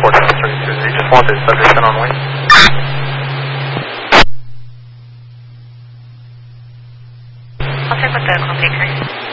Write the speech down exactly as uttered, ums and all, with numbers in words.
reporting officer. They just wanted subject in on wing. I'll check with the call taker.